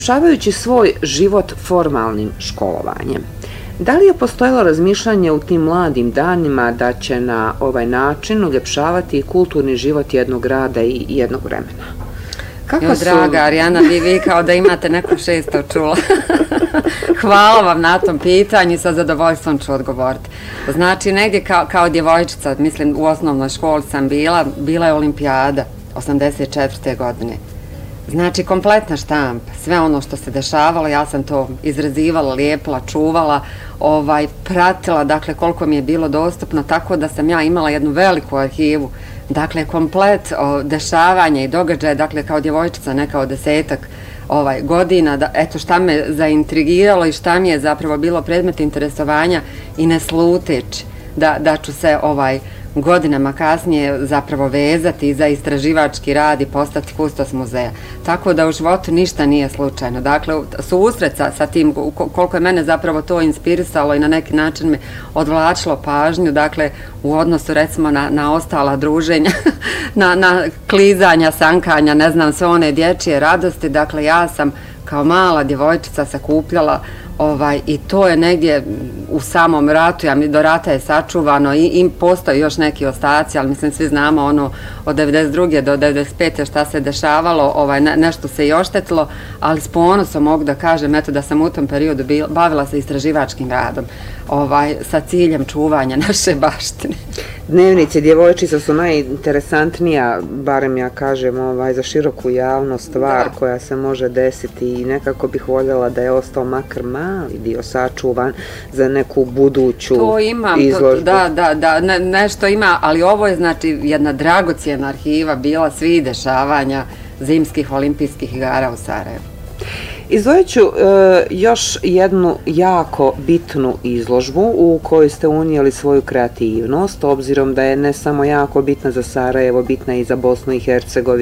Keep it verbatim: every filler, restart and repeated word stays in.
Rješavajući svoj život formalnim školovanjem, da li je postojalo razmišljanje u tim mladim danima da će na ovaj način uljepšavati kulturni život jednog grada i jednog vremena? Kako jo, su... draga Arijana, vi, vi kao da imate neko šesto čula. Hvala vam na tom pitanju i sa zadovoljstvom ću odgovoriti. Znači, negdje kao, kao djevojčica, mislim u osnovnoj školi sam bila, bila je olimpijada osamdeset četvrte godine. Znači, kompletna štampa, sve ono što se dešavalo, ja sam to izrezivala, lijepila, čuvala, ovaj, pratila, dakle, koliko mi je bilo dostupno, tako da sam ja imala jednu veliku arhivu, dakle, komplet o, dešavanja i događaja, dakle, kao djevojčica, ne kao desetak ovaj, godina, da, eto šta me zaintrigiralo i šta mi je zapravo bilo predmet interesovanja i ne sluteći da, da ću se ovaj, godinama kasnije zapravo vezati za istraživački rad i postati kustos muzeja. Tako da u životu ništa nije slučajno. Dakle, susret sa, sa tim, koliko je mene zapravo to inspirisalo i na neki način me odvlačilo pažnju, dakle, u odnosu recimo na, na ostala druženja, na, na klizanja, sankanja, ne znam, sve one dječje radosti. Dakle, ja sam kao mala djevojčica sakupljala Ovaj, i to je negdje u samom ratu, ja mi do rata je sačuvano i, i postoji još neki ostaci, ali mislim svi znamo ono od devedeset druge do devedeset pete šta se dešavalo, ovaj, ne, nešto se i oštetilo, ali s ponosom mogu da kažem eto, da sam u tom periodu bil, bavila se istraživačkim radom ovaj, sa ciljem čuvanja naše baštine. Dnevnice djevojčica su najinteresantnija, barem ja kažem, ovaj, za široku javnost stvar da. Koja se može desiti i nekako bih voljela da je ostao makar mali dio sačuvan za neku buduću to imam, izložbu. To, da, da, da, ne, nešto ima, ali ovo je znači jedna dragocjena arhiva bila svih dešavanja zimskih olimpijskih igara u Sarajevu. Izdvojit ću e, još jednu jako bitnu izložbu u kojoj ste unijeli svoju kreativnost, obzirom da je ne samo jako bitna za Sarajevo, bitna i za Bosnu i Hercegovinu.